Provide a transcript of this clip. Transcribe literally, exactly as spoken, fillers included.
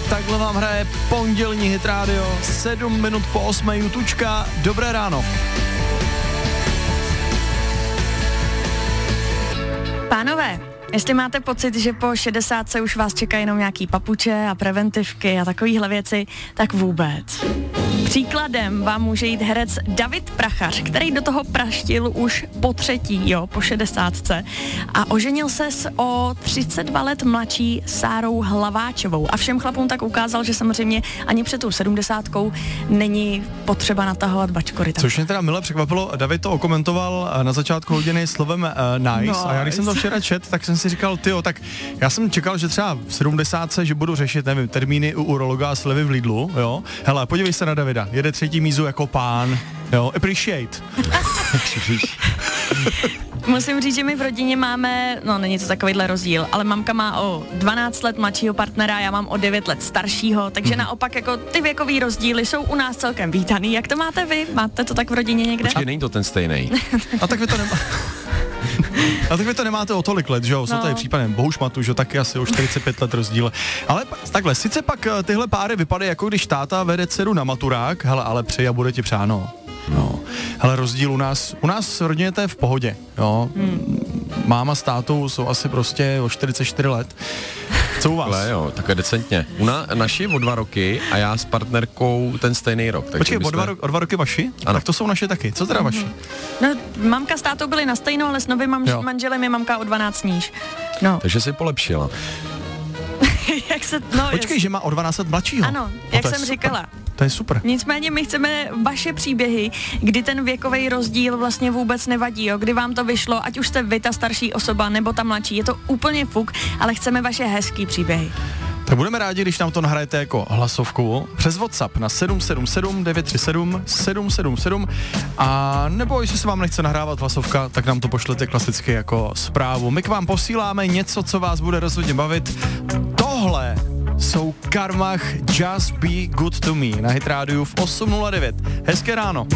takhle vám hraje pondělní Hit Radio, sedm minut po osmé Jutučka, dobré ráno. Pánové, jestli máte pocit, že po šedesátce už vás čekají jenom nějaký papuče a preventivky a takovýhle věci, tak vůbec. Příkladem vám může jít herec David Prachař, který do toho praštil už po třetí, jo, po šedesátce a oženil se s o třicet dva let mladší Sárou Hlaváčovou a všem chlapům tak ukázal, že samozřejmě ani před tou sedmdesátkou není potřeba natahovat bačkory. Což mě teda mile překvapilo, David to okomentoval na začátku hodiny slovem uh, nice, nice a já když jsem to včera čet, tak jsem si říkal, tyjo, tak já jsem čekal, že třeba v sedmdesátce, že budu řešit, nevím, termíny u urologa a slevy v Lidlu, jo, hele, podívej se na Davida, jede třetí mízu jako pán, jo, appreciate. Musím říct, že my v rodině máme, no není to takovýhle rozdíl, ale mamka má o dvanáct let mladšího partnera, já mám o devět let staršího, takže mm. naopak jako ty věkový rozdíly jsou u nás celkem vítaný. Jak to máte vy? Máte to tak v rodině někde? Počkej, není to ten stejnej. A tak vy to nemá... A tak vy to nemáte o tolik let, že jo? Jsou no. tady případem Bohušmatu, že jo? Taky asi o čtyřicet pět let rozdíl. Ale takhle, sice pak tyhle páry vypadají, jako když táta vede dceru na maturák, hele, ale přeji a bude ti přáno. No. Hele, rozdíl u nás, u nás v rodině to je v pohodě, jo? Hmm. Máma s tátou jsou asi prostě o čtyřicet čtyři let. Co u vás? Ale jo, takhle decentně. U na, naši o dva roky a já s partnerkou ten stejný rok. Počkej, bychom... o, dva, o dva roky vaši? Ano. Tak to jsou naše taky. Co teda vaši? No, mamka s tátou byli na stejno, ale s novým manž- manželem je mamka o dvanáct níž. No. Takže si polepšila. Jak se, no, Počkej, jest... že má o dvanáct let mladšího. Ano, no, jak jsem super. říkala. To je super. Nicméně my chceme vaše příběhy, kdy ten věkový rozdíl vlastně vůbec nevadí, jo? Kdy vám to vyšlo, ať už jste vy ta starší osoba nebo ta mladší, je to úplně fuk, ale chceme vaše hezký příběhy. Tak budeme rádi, když nám to nahrajete jako hlasovku přes WhatsApp na sedm sedm sedm devět tři sedm sedm sedm sedm a nebo jestli se vám nechce nahrávat hlasovka, tak nám to pošlete klasicky jako zprávu. My k vám posíláme něco, co vás bude rozhodně bavit. Tohle jsou Karmach Just Be Good To Me na Hit Rádiu v osm nula devět. Hezké ráno.